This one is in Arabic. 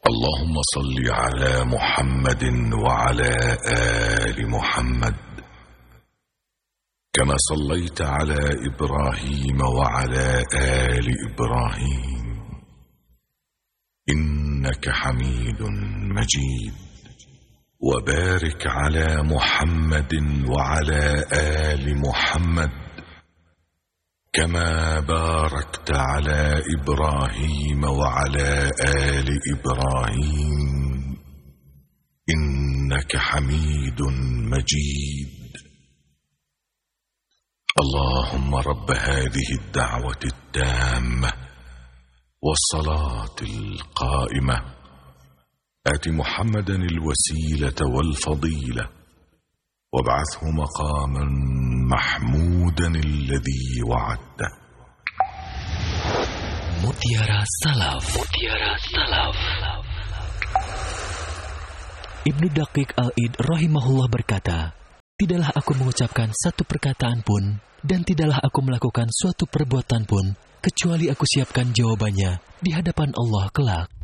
اللهم صل على محمد وعلى آل محمد كما صليت على إبراهيم وعلى آل إبراهيم إنك حميد مجيد. وبارك على محمد وعلى آل محمد كما باركت على إبراهيم وعلى آل إبراهيم إنك حميد مجيد. اللهم رب هذه الدعوة التامة والصلاة القائمة آت محمدا الوسيلة والفضيلة وابعثه مقاما محمودا الذي وعدته. Mutiara Salaf. Ibnu Daqiq Al-Id rahimahullah berkata, tidaklah aku mengucapkan satu perkataan pun dan tidaklah aku melakukan suatu perbuatan pun kecuali aku siapkan jawabannya di hadapan Allah kelak.